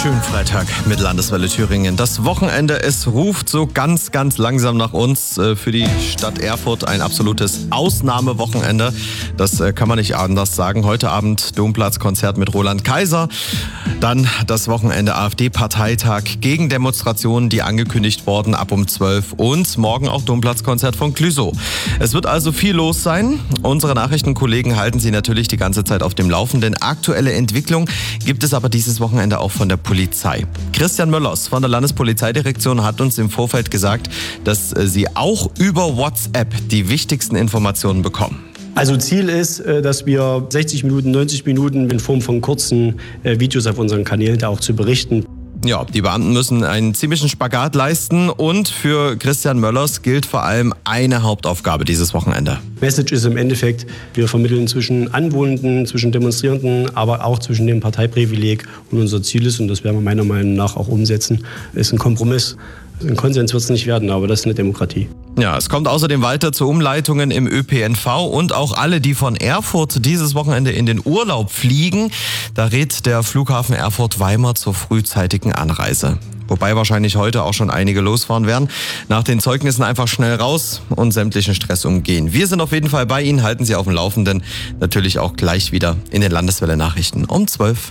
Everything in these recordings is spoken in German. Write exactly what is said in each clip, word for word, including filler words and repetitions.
Schönen Freitag mit Landeswelle Thüringen. Das Wochenende, es ruft so ganz, ganz langsam nach uns. Für die Stadt Erfurt ein absolutes Ausnahmewochenende. Das kann man nicht anders sagen. Heute Abend Domplatzkonzert mit Roland Kaiser. Dann das Wochenende AfD-Parteitag gegen Demonstrationen, die angekündigt wurden ab um zwölf. Und morgen auch Domplatzkonzert von Clüsow. Es wird also viel los sein. Unsere Nachrichtenkollegen halten Sie natürlich die ganze Zeit auf dem Laufenden. Aktuelle Entwicklung gibt es aber dieses Wochenende auch von der Polizei. Christian Möllers von der Landespolizeidirektion hat uns im Vorfeld gesagt, dass sie auch über WhatsApp die wichtigsten Informationen bekommen. Also Ziel ist, dass wir sechzig Minuten, neunzig Minuten in Form von kurzen Videos auf unseren Kanälen da auch zu berichten. Ja, die Beamten müssen einen ziemlichen Spagat leisten und für Christian Möllers gilt vor allem eine Hauptaufgabe dieses Wochenende. Message ist im Endeffekt, wir vermitteln zwischen Anwohnenden, zwischen Demonstrierenden, aber auch zwischen dem Parteiprivileg. Und unser Ziel ist, und das werden wir meiner Meinung nach auch umsetzen, ist ein Kompromiss. Ein Konsens wird es nicht werden, aber das ist eine Demokratie. Ja, es kommt außerdem weiter zu Umleitungen im Ö P N V und auch alle, die von Erfurt dieses Wochenende in den Urlaub fliegen. Da rät der Flughafen Erfurt-Weimar zur frühzeitigen Anreise. Wobei wahrscheinlich heute auch schon einige losfahren werden. Nach den Zeugnissen einfach schnell raus und sämtlichen Stress umgehen. Wir sind auf jeden Fall bei Ihnen, halten Sie auf dem Laufenden. Natürlich auch gleich wieder in den Landeswelle-Nachrichten um zwölf.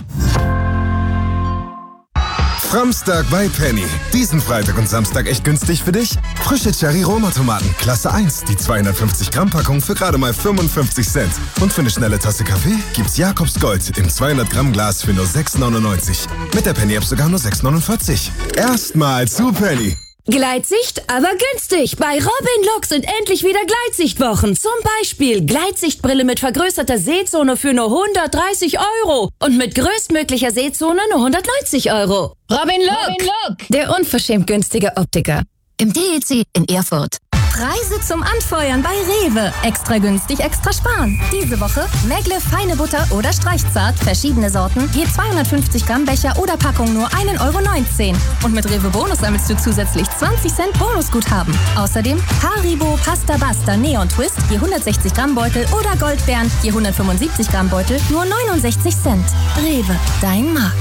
Samstag bei Penny. Diesen Freitag und Samstag echt günstig für dich? Frische Cherry-Roma-Tomaten, Klasse eins. Die zweihundertfünfzig Gramm Packung für gerade mal fünfundfünfzig Cent. Und für eine schnelle Tasse Kaffee gibt's Jakobs Gold im zweihundert Gramm Glas für nur sechs neunundneunzig. Mit der Penny-App sogar nur sechs neunundvierzig. Erstmal zu Penny. Gleitsicht, aber günstig. Bei Robin Lux sind endlich wieder Gleitsichtwochen. Zum Beispiel Gleitsichtbrille mit vergrößerter Sehzone für nur hundertdreißig Euro. Und mit größtmöglicher Sehzone nur hundertneunzig Euro. Robin Look, Robin Look, der unverschämt günstige Optiker. Im D E C in Erfurt. Preise zum Anfeuern bei Rewe. Extra günstig, extra sparen. Diese Woche Megle, feine Butter oder Streichzart. Verschiedene Sorten. Je zweihundertfünfzig Gramm Becher oder Packung nur ein Euro neunzehn. Und mit Rewe Bonus sammelst du zusätzlich zwanzig Cent Bonusguthaben. Außerdem Haribo, Pasta Basta, Neon Twist. Je hundertsechzig Gramm Beutel oder Goldbeeren. Je hundertfünfundsiebzig Gramm Beutel nur neunundsechzig Cent. Rewe, dein Markt.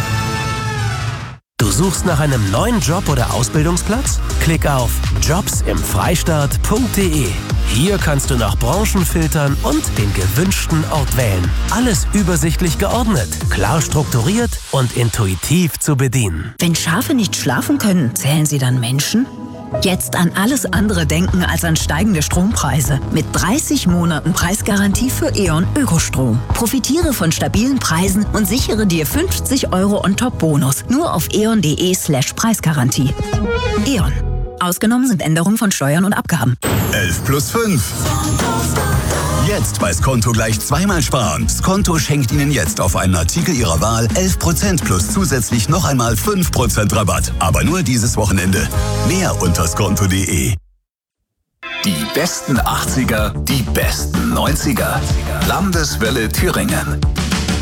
Du suchst nach einem neuen Job oder Ausbildungsplatz? Klick auf jobs im freistaat punkt de. Hier kannst du nach Branchen filtern und den gewünschten Ort wählen. Alles übersichtlich geordnet, klar strukturiert und intuitiv zu bedienen. Wenn Schafe nicht schlafen können, zählen sie dann Menschen? Jetzt an alles andere denken als an steigende Strompreise. Mit dreißig Monaten Preisgarantie für E.ON Ökostrom. Profitiere von stabilen Preisen und sichere dir fünfzig Euro On-Top-Bonus. Nur auf eon.de slash Preisgarantie. E.ON. Ausgenommen sind Änderungen von Steuern und Abgaben. elf plus fünf. Jetzt bei Skonto gleich zweimal sparen. Skonto schenkt Ihnen jetzt auf einen Artikel Ihrer Wahl elf Prozent plus zusätzlich noch einmal fünf Prozent Rabatt. Aber nur dieses Wochenende. Mehr unter skonto punkt de. Die besten achtziger, die besten neunziger. Landeswelle Thüringen.